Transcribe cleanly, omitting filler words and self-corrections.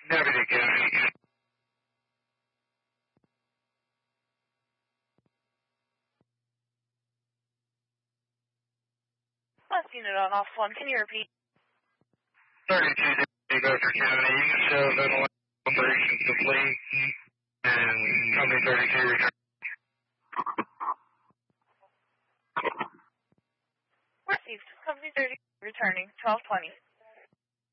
Deputy County. Last unit on off 1, can you repeat? 32 Deputy Bedford County. You can show ventilation operation complete and Company 32 return. Received. Company 30 returning 1220.